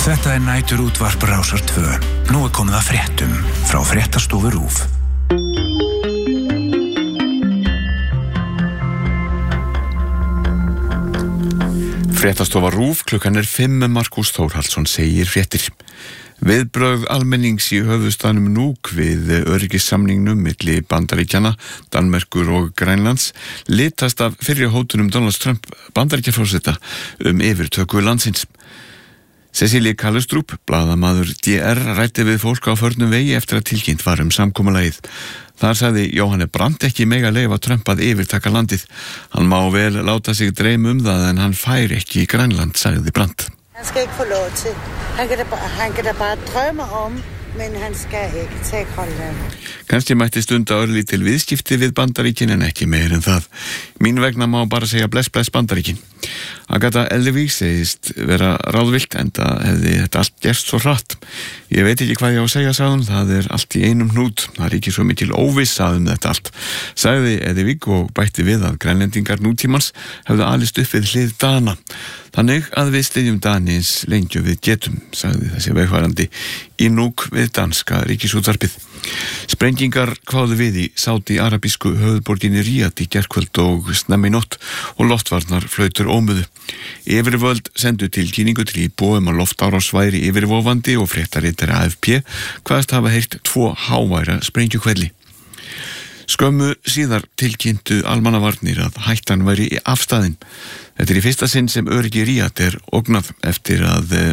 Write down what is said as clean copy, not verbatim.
Þetta nætur útvarp Rásar 2. Nú komið að fréttum frá fréttastofu RÚV. Fréttastofa RÚV, klukkan 5, Markús Þórhallsson segir fréttir. Viðbrögð almennings í höfuðstaðnum Nuuk við öryggissamningnum milli Bandaríkjanna, Danmerkur og Grænlands litast af fyrri hótunum Donald Trump Bandaríkjaforseta yfirtöku landsins. Cecilie Kallestrup, blaðamaður DR, ræddi við fólk á förnum vegi eftir að tilkynnt var samkomulagið. Þar sagði Jóhanne Brandt ekki mega leyfa Trump að yfirtaka landið. Hann má vel láta sig dreyma það en hann fær ekki í Grænland, sagði Brandt. Han skal ikke få lov til. Han kan da bare drømme om, men han skal ikke tage Grønland. Kannski mætti stunda örlítil viðskipti við Bandaríkin en ekki meir en það. Mín vegna má bara segja bless Bandaríkin. Agatha Ellevík segist vera ráðvillt enda hefði þetta allt gerst svo hratt. Ég veit ekki hvað ég á að segja, sagði hún, það allt í einum hnút. Það ríkir svo mikil óvissa þetta allt. Sagði Ellevík og bætti við að grænlendingar nútímans hefðu alist upp við hlið Dana. Þannig að við styðjum Dani eins lengi við getum, sagði þessi vegfarandi í Nuuk við danska ríkisútvarpið. Sprengingar kváðu við í Sádi-arabísku höfuðborginni Ríad í gærkvöld og snemma í nótt og loftvarnar flautur ómuðu. Yfirvöld sendu tilkynningu til íbúa að loftárás væri yfirvofandi og fréttaritari AFP kvaðst hafa heyrt 2 háværa sprengjukvelli. Skömmu síðar tilkynntu almannavarnir að hættan væri í afstæðin. Þetta í fyrsta sinn sem öryggi Ríad ógnað eftir að